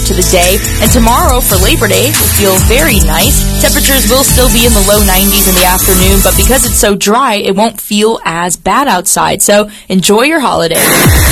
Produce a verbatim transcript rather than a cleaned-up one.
to the day. And tomorrow for Labor Day will feel very nice. Temperatures will still be in the low nineties in the afternoon, but because it's so dry, it won't feel as bad outside. So enjoy your holiday.